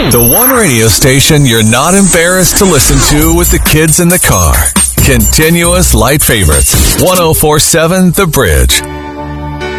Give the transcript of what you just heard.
The one radio station you're not embarrassed to listen to with the kids in the car. Continuous light favorites. 104.7 The Bridge.